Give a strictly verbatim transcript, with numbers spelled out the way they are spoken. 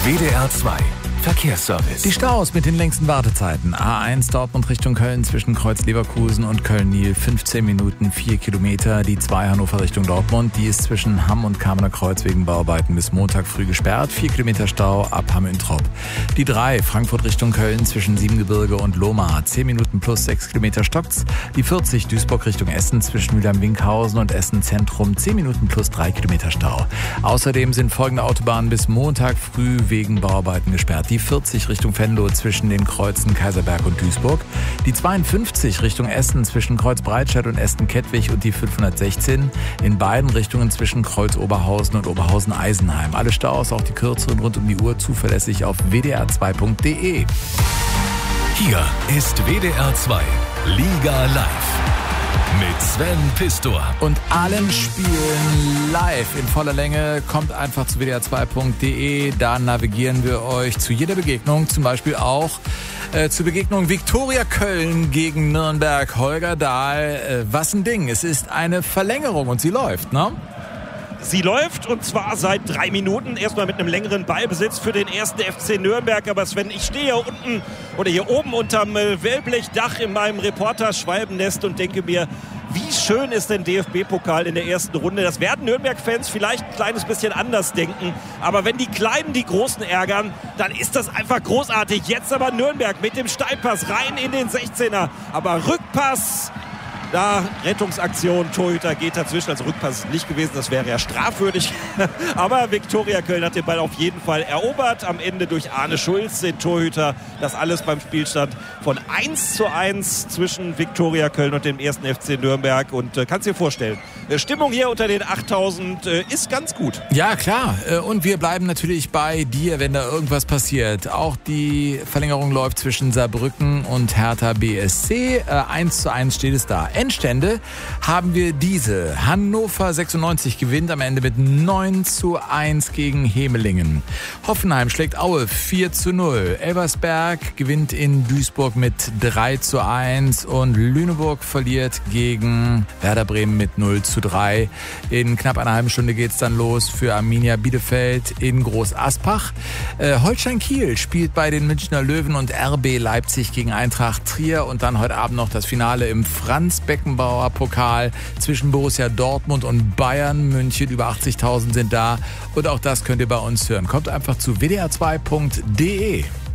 W D R zwei Verkehrsservice. Die Staus mit den längsten Wartezeiten. A eins Dortmund Richtung Köln zwischen Kreuz Leverkusen und Köln-Niel fünfzehn Minuten, vier Kilometer. Die zwei Hannover Richtung Dortmund, die ist zwischen Hamm und Kamener Kreuz wegen Bauarbeiten bis Montag früh gesperrt. vier Kilometer Stau ab Hamm-Introp. Die drei Frankfurt Richtung Köln zwischen Siebengebirge und Lohmar. zehn Minuten plus sechs Kilometer stockt's. Die vierzig Duisburg Richtung Essen zwischen Mülheim-Winkhausen und Essen Zentrum. zehn Minuten plus drei Kilometer Stau. Außerdem sind folgende Autobahnen bis Montag früh wegen Bauarbeiten gesperrt. Die vierzig Richtung Venlo zwischen den Kreuzen Kaiserberg und Duisburg. Die zweiundfünfzig Richtung Essen zwischen Kreuz Breitscheid und Essen-Kettwig und die fünfhundertsechzehn. In beiden Richtungen zwischen Kreuz Oberhausen und Oberhausen-Eisenheim. Alle Staus, auch die kürzeren rund um die Uhr, zuverlässig auf w d r zwei punkt d e. Hier ist W D R zwei Liga Live mit Sven Pistor. Und allen Spielen live in voller Länge. Kommt einfach zu w d r zwei punkt d e. Da navigieren wir euch zu jeder Begegnung, zum Beispiel auch äh, zur Begegnung Viktoria Köln gegen Nürnberg. Holger Dahl, äh, was ein Ding. Es ist eine Verlängerung und sie läuft, ne? Sie läuft und zwar seit drei Minuten. Erstmal mit einem längeren Ballbesitz für den ersten F C Nürnberg. Aber Sven, ich stehe hier unten oder hier oben unterm Wellblechdach in meinem Reporter-Schwalbennest und denke mir, wie schön ist denn D F B-Pokal in der ersten Runde? Das werden Nürnberg-Fans vielleicht ein kleines bisschen anders denken. Aber wenn die Kleinen die Großen ärgern, dann ist das einfach großartig. Jetzt aber Nürnberg mit dem Steilpass rein in den sechzehner. Aber Rückpass... Da Rettungsaktion, Torhüter geht dazwischen, also Rückpass ist nicht gewesen, das wäre ja strafwürdig. Aber Viktoria Köln hat den Ball auf jeden Fall erobert, am Ende durch Arne Schulz, den Torhüter. Das alles beim Spielstand von eins zu eins zwischen Viktoria Köln und dem ersten F C Nürnberg. Und äh, kannst dir vorstellen, äh, Stimmung hier unter den achttausend äh, ist ganz gut. Ja, klar. Und wir bleiben natürlich bei dir, wenn da irgendwas passiert. Auch die Verlängerung läuft zwischen Saarbrücken und Hertha B S C. Äh, eins zu eins steht es da. Endstände haben wir diese. Hannover sechsundneunzig gewinnt am Ende mit neun zu eins gegen Hemelingen. Hoffenheim schlägt Aue vier zu null. Elversberg gewinnt in Duisburg mit drei zu eins und Lüneburg verliert gegen Werder Bremen mit null zu drei. In knapp einer halben Stunde geht's dann los für Arminia Bielefeld in Groß Aspach. Äh, Holstein Kiel spielt bei den Münchner Löwen und R B Leipzig gegen Eintracht Trier und dann heute Abend noch das Finale im Franz Beckenbauer Pokal zwischen Borussia Dortmund und Bayern München. Über achtzigtausend sind da und auch das könnt ihr bei uns hören. Kommt einfach zu w d r zwei punkt d e.